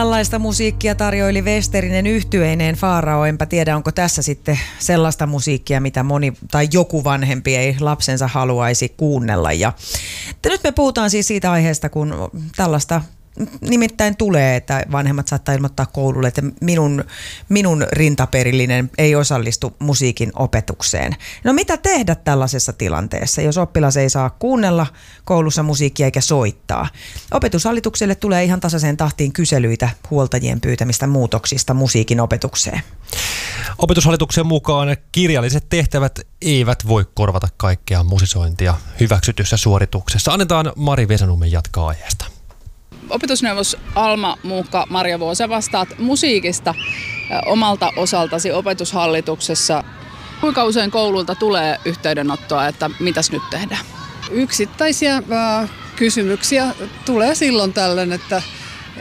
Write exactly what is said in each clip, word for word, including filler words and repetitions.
Tällaista musiikkia tarjoili Westerinen yhtyeineen Faarao. Enpä tiedä, onko tässä sitten sellaista musiikkia, mitä moni tai joku vanhempi ei lapsensa haluaisi kuunnella. Ja nyt me puhutaan siis siitä aiheesta, kun tällaista nimittäin tulee, että vanhemmat saattaa ilmoittaa koululle, että minun, minun rintaperillinen ei osallistu musiikin opetukseen. No mitä tehdä tällaisessa tilanteessa, jos oppilas ei saa kuunnella koulussa musiikkia eikä soittaa? Opetushallitukselle tulee ihan tasaiseen tahtiin kyselyitä huoltajien pyytämistä muutoksista musiikin opetukseen. Opetushallituksen mukaan kirjalliset tehtävät eivät voi korvata kaikkea musisointia hyväksytyssä suorituksessa. Annetaan Mari Vesanummen jatkaa aiheesta. Opetusneuvos Alma Muukka Marjavuo, sä vastaat musiikista omalta osaltasi opetushallituksessa. Kuinka usein koululta tulee yhteydenottoa, että mitäs nyt tehdään? Yksittäisiä äh, kysymyksiä tulee silloin tällöin, että äh,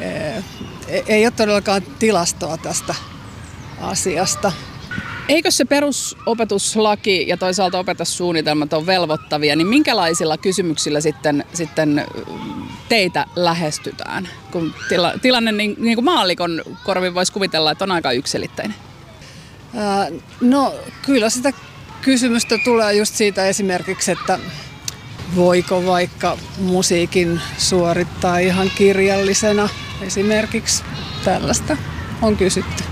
ei ole todellakaan tilastoa tästä asiasta. Eikö se perusopetuslaki ja toisaalta opetussuunnitelmat on velvoittavia, niin minkälaisilla kysymyksillä sitten, sitten teitä lähestytään? Kun tila, tilanne niin, niin kuin maallikon korvin voisi kuvitella, että on aika yksiselitteinen. Ää, no kyllä sitä kysymystä tulee just siitä esimerkiksi, että voiko vaikka musiikin suorittaa ihan kirjallisena. Esimerkiksi tällaista on kysytty.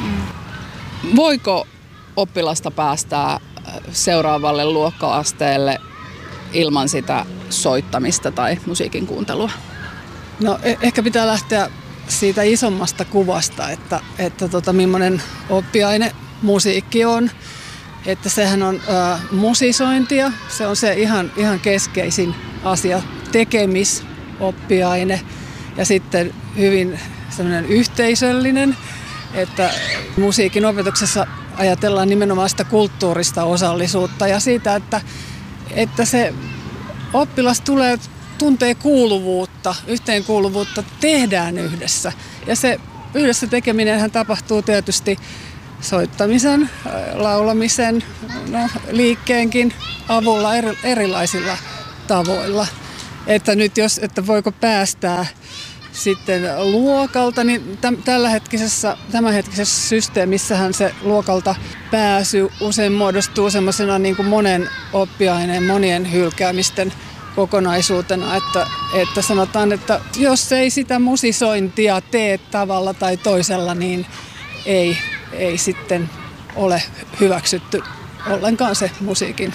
Voiko oppilasta päästää seuraavalle luokka-asteelle ilman sitä soittamista tai musiikin kuuntelua? No ehkä pitää lähteä siitä isommasta kuvasta, että, että tota, millainen oppiaine musiikki on. Että sehän on ä, musisointia, se on se ihan, ihan keskeisin asia, tekemisoppiaine ja sitten hyvin sellainen yhteisöllinen, että musiikin opetuksessa ajatellaan nimenomaan sitä kulttuurista osallisuutta ja siitä, että, että se oppilas tulee, tuntee kuuluvuutta, yhteenkuuluvuutta, tehdään yhdessä. Ja se yhdessä tekeminenhän tapahtuu tietysti soittamisen, laulamisen, no, liikkeenkin avulla eri, erilaisilla tavoilla. Että nyt jos, että voiko päästää sitten luokalta, niin täm, tällähetkisessä, tämänhetkisessä systeemissähän se luokalta pääsy usein muodostuu semmoisena niin kuin monen oppiaineen, monien hylkäämisten kokonaisuutena, että, että sanotaan, että jos ei sitä musisointia tee tavalla tai toisella, niin ei, ei sitten ole hyväksytty ollenkaan se musiikin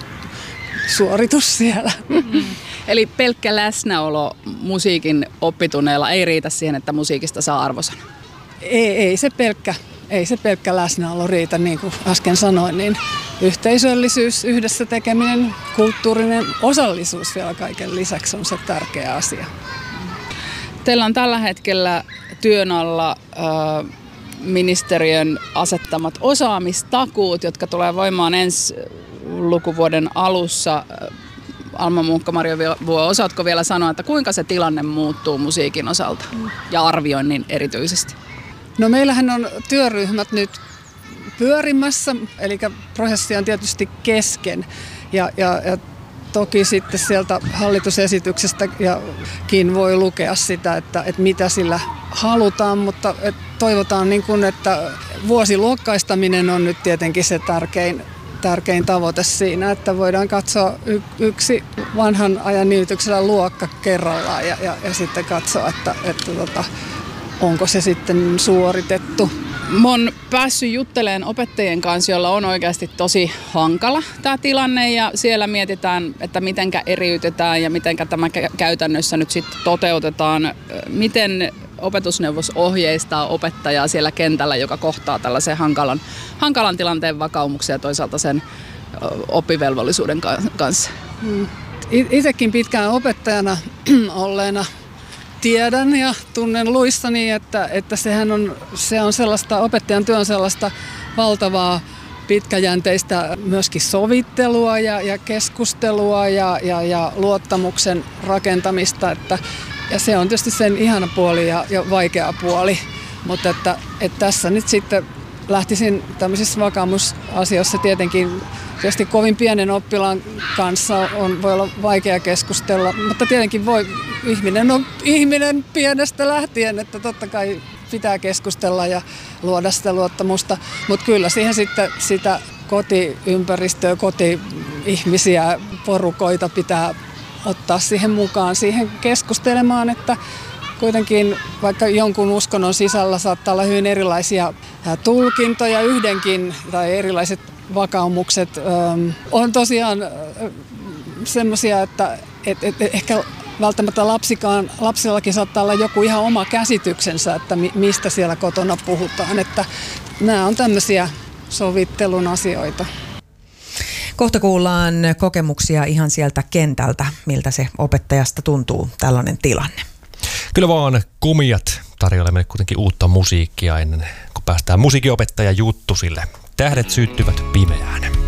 suoritus siellä. Mm. Eli pelkkä läsnäolo musiikin oppitunneilla ei riitä siihen, että musiikista saa arvosanan? Ei, ei, se pelkkä, ei se pelkkä läsnäolo riitä, niin kuin äsken sanoin, niin yhteisöllisyys, yhdessä tekeminen, kulttuurinen osallisuus vielä kaiken lisäksi on se tärkeä asia. Teillä on tällä hetkellä työn alla äh, ministeriön asettamat osaamistakuut, jotka tulee voimaan ensi lukuvuoden alussa. Alma Muukka Marjavuo, osaatko vielä sanoa, että kuinka se tilanne muuttuu musiikin osalta ja arvioinnin erityisesti? No meillähän on työryhmät nyt pyörimässä, eli prosessi on tietysti kesken ja, ja, ja toki sitten sieltä hallitusesityksestäkin voi lukea sitä, että, että mitä sillä halutaan, mutta että toivotaan, niin kuin, että vuosiluokkaistaminen on nyt tietenkin se tärkein Tärkein tavoite siinä, että voidaan katsoa y- yksi vanhan ajan nimityksellä luokka kerrallaan ja, ja, ja sitten katsoa, että, että tota, onko se sitten suoritettu. Mä oon päässyt juttelemaan opettajien kanssa, jolla on oikeasti tosi hankala tämä tilanne ja siellä mietitään, että mitenkä eriytetään ja mitenkä tämä käytännössä nyt sitten toteutetaan. Miten opetusneuvos ohjeistaa opettajaa siellä kentällä, joka kohtaa tällaisen hankalan, hankalan tilanteen vakaumuksia ja toisaalta sen oppivelvollisuuden kanssa? Itsekin pitkään opettajana olleena tiedän ja tunnen luissani, että, että sehän on, se on sellaista, opettajan työ on sellaista valtavaa pitkäjänteistä myöskin sovittelua ja, ja keskustelua ja, ja, ja luottamuksen rakentamista, että ja se on tietysti sen ihana puoli ja, ja vaikea puoli, mutta että, että tässä nyt sitten lähtisin tämmöisissä vakaumusasioissa tietenkin, tietysti kovin pienen oppilaan kanssa on, voi olla vaikea keskustella, mutta tietenkin voi, ihminen on ihminen pienestä lähtien, että totta kai pitää keskustella ja luoda sitä luottamusta, mutta kyllä siihen sitten sitä kotiympäristöä, koti-ihmisiä, porukoita pitää ottaa siihen mukaan, siihen keskustelemaan, että kuitenkin vaikka jonkun uskonnon sisällä saattaa olla hyvin erilaisia tulkintoja, yhdenkin tai erilaiset vakaumukset on tosiaan semmoisia, että et, et, ehkä välttämättä lapsikaan, lapsillakin saattaa olla joku ihan oma käsityksensä, että mi, mistä siellä kotona puhutaan, että nämä on tämmöisiä sovittelun asioita. Kohta kuullaan kokemuksia ihan sieltä kentältä, miltä se opettajasta tuntuu tällainen tilanne. Kyllä vaan Kumiat tarjoilee meille kuitenkin uutta musiikkia ennen kuin päästään musiikinopettaja Juttusille. Tähdet syttyvät pimeään.